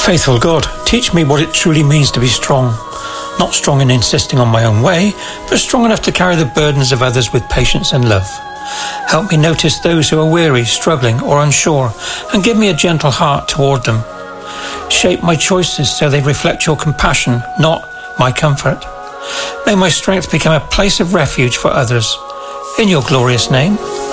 Faithful God, teach me what it truly means to be strong. Not strong in insisting on my own way, but strong enough to carry the burdens of others with patience and love. Help me notice those who are weary, struggling, or unsure, and give me a gentle heart toward them. Shape my choices so they reflect your compassion, not my comfort. May my strength become a place of refuge for others. In your glorious name.